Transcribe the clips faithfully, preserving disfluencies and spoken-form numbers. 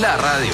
La radio.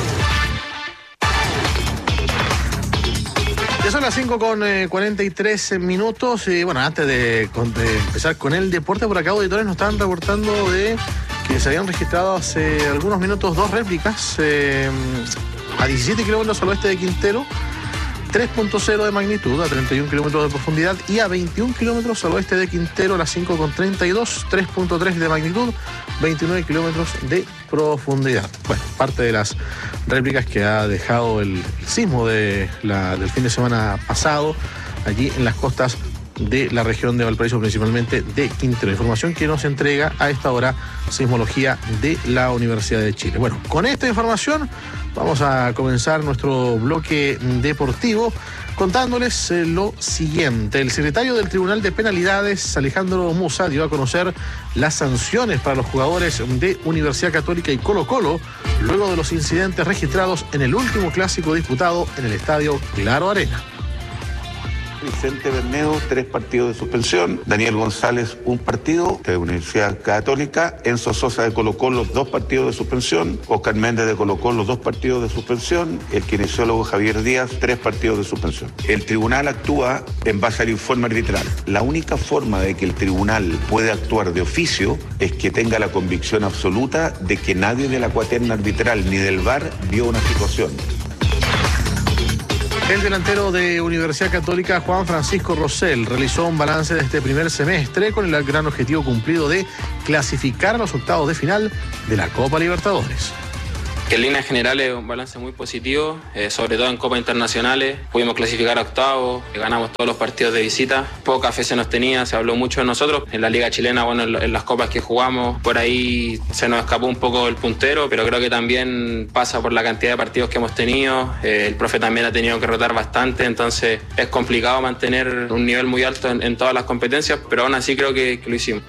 Ya son las cinco con cuarenta y tres minutos. Y bueno, antes de, de empezar con el deporte, por acá auditores nos estaban reportando de que se habían registrado hace algunos minutos dos réplicas eh, a diecisiete kilómetros al oeste de Quintero, tres punto cero de magnitud, a treinta y un kilómetros de profundidad, y a veintiún kilómetros al oeste de Quintero, a las cinco con treinta y dos, tres punto tres de magnitud, veintinueve kilómetros de profundidad. Bueno, parte de las réplicas que ha dejado el, el sismo de la, del fin de semana pasado, allí en las costas de la región de Valparaíso, principalmente de Quintero. Información que nos entrega a esta hora Sismología de la Universidad de Chile. Bueno, con esta información vamos a comenzar nuestro bloque deportivo contándoles eh, lo siguiente. El secretario del Tribunal de Penalidades, Alejandro Musa, dio a conocer las sanciones para los jugadores de Universidad Católica y Colo-Colo luego de los incidentes registrados en el último clásico disputado en el estadio Claro Arena. Vicente Bernedo, tres partidos de suspensión. Daniel González, un partido de Universidad Católica. Enzo Sosa de Colo-Colo, dos partidos de suspensión. Oscar Méndez de Colo-Colo, dos partidos de suspensión. El kinesiólogo Javier Díaz, tres partidos de suspensión. El tribunal actúa en base al informe arbitral. La única forma de que el tribunal pueda actuar de oficio es que tenga la convicción absoluta de que nadie de la cuaterna arbitral ni del V A R vio una situación. El delantero de Universidad Católica, Juan Francisco Rosell, realizó un balance de este primer semestre con el gran objetivo cumplido de clasificar a los octavos de final de la Copa Libertadores. Que en líneas generales un balance muy positivo, eh, sobre todo en Copas Internacionales. Pudimos clasificar a octavos, ganamos todos los partidos de visita. Poca fe se nos tenía, se habló mucho de nosotros. En la Liga Chilena, bueno, en, en las copas que jugamos, por ahí se nos escapó un poco el puntero, pero creo que también pasa por la cantidad de partidos que hemos tenido. Eh, el profe también ha tenido que rotar bastante, entonces es complicado mantener un nivel muy alto en, en todas las competencias, pero aún así creo que, que lo hicimos.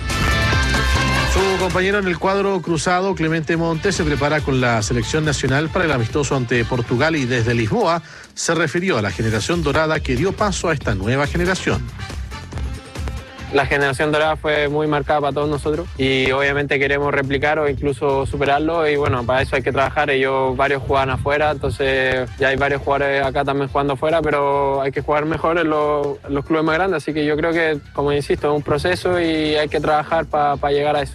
Su compañero en el cuadro cruzado, Clemente Montes, se prepara con la selección nacional para el amistoso ante Portugal y desde Lisboa se refirió a la generación dorada que dio paso a esta nueva generación. La generación dorada fue muy marcada para todos nosotros y obviamente queremos replicar o incluso superarlo, y bueno, para eso hay que trabajar. Ellos varios juegan afuera, entonces ya hay varios jugadores acá también jugando afuera, pero hay que jugar mejor en los, en los clubes más grandes, así que yo creo que, como insisto, es un proceso y hay que trabajar para pa llegar a eso.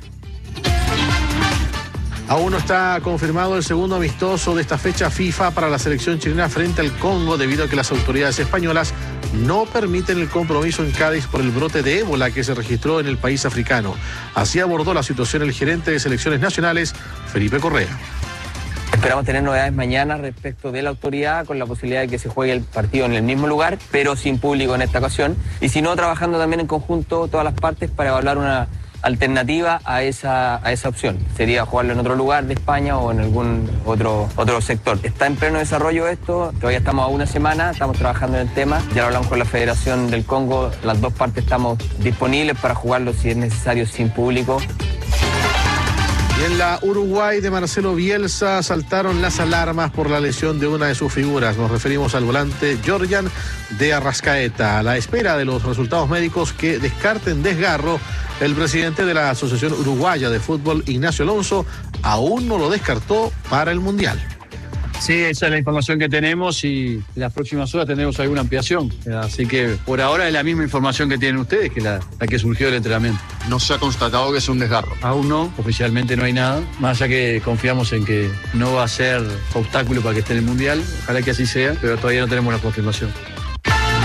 Aún no está confirmado el segundo amistoso de esta fecha FIFA para la selección chilena frente al Congo, debido a que las autoridades españolas no permiten el compromiso en Cádiz por el brote de ébola que se registró en el país africano. Así abordó la situación el gerente de selecciones nacionales, Felipe Correa. Esperamos tener novedades mañana respecto de la autoridad, con la posibilidad de que se juegue el partido en el mismo lugar, pero sin público en esta ocasión. Y si no, trabajando también en conjunto todas las partes para evaluar una alternativa a esa, a esa opción. Sería jugarlo en otro lugar de España o en algún otro, otro sector. Está en pleno desarrollo esto, todavía estamos a una semana, estamos trabajando en el tema. Ya lo hablamos con la Federación del Congo, las dos partes estamos disponibles para jugarlo si es necesario sin público. Y en la Uruguay de Marcelo Bielsa saltaron las alarmas por la lesión de una de sus figuras. Nos referimos al volante Georgian de Arrascaeta. A la espera de los resultados médicos que descarten desgarro, el presidente de la Asociación Uruguaya de Fútbol, Ignacio Alonso, aún no lo descartó para el Mundial. Sí, esa es la información que tenemos y en las próximas horas tendremos alguna ampliación. Así que por ahora es la misma información que tienen ustedes, que la, la que surgió del entrenamiento. No se ha constatado que es un desgarro. Aún no, oficialmente no hay nada. Más allá que confiamos en que no va a ser obstáculo para que esté en el Mundial. Ojalá que así sea, pero todavía no tenemos la confirmación.